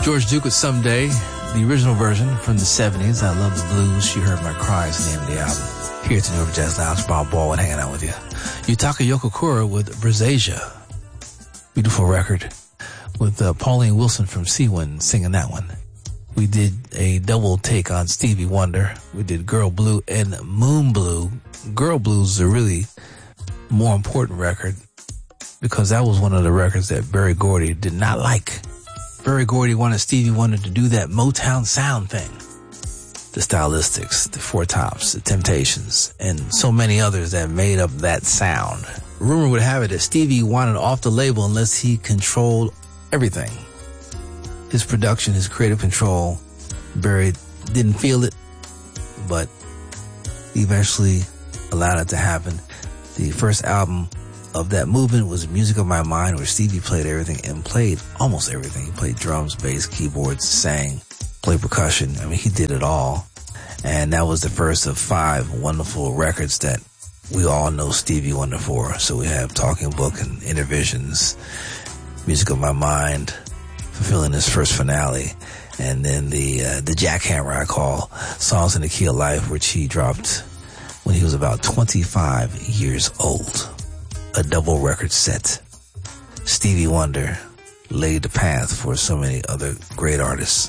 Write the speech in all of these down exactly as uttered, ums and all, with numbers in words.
George Duke with Someday, the original version from the seventies. I Love the Blues. She Heard My Cry is the name of the album. Here at the New Urban Jazz Lounge, Bob Baldwin hanging out with you. Yutaka Yokokura with Brazasia. Beautiful record with uh, Pauline Wilson from Seawind singing that one. We did a double take on Stevie Wonder. We did Girl Blue and Moon Blue. Girl Blue is a really more important record because that was one of the records that Berry Gordy did not like. Berry Gordy wanted Stevie Wonder to do that Motown sound thing. The Stylistics, the Four Tops, the Temptations, and so many others that made up that sound. Rumor would have it that Stevie wanted off the label unless he controlled everything. His production, his creative control, Berry didn't feel it, but he eventually allowed it to happen. The first album of that movement was Music of My Mind, where Stevie played everything and played almost everything. He played drums, bass, keyboards, sang, played percussion. I mean, he did it all. And that was the first of five wonderful records that we all know Stevie Wonder for. So we have Talking Book and Intervisions, Music of My Mind, fulfilling his first finale, and then the uh, the Jackhammer, I call, Songs in the Key of Life, which he dropped when he was about twenty-five years old. A double record set. Stevie Wonder laid the path for so many other great artists.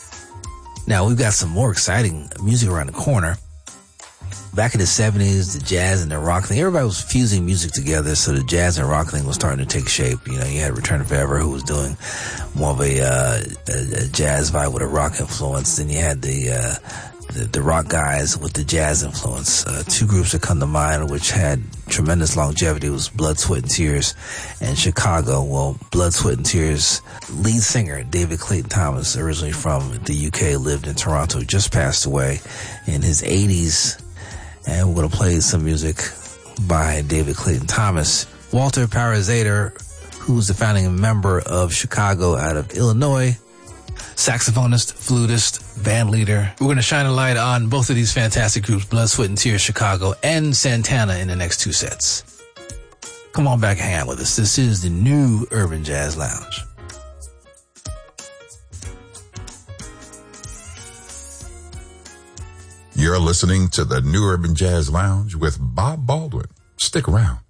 Now we've got some more exciting music around the corner. Back in the seventies, the jazz and the rock thing, everybody was fusing music together, so the jazz and rock thing was starting to take shape. You know, you had Return to Forever, who was doing more of a, uh, a, a jazz vibe with a rock influence. Then you had the, uh, the, the rock guys with the jazz influence. Uh, two groups that come to mind which had tremendous longevity was Blood, Sweat and Tears and Chicago. Well, Blood, Sweat and Tears lead singer David Clayton Thomas, originally from the U K, lived in Toronto, just passed away in his eighties. And we're going to play some music by David Clayton Thomas. Walter Parazater, who's the founding member of Chicago out of Illinois, saxophonist, flutist, band leader. We're going to shine a light on both of these fantastic groups, Blood, Sweat and Tears, Chicago, and Santana in the next two sets. Come on back and hang out with us. This is the New Urban Jazz Lounge. You're listening to the New Urban Jazz Lounge with Bob Baldwin. Stick around.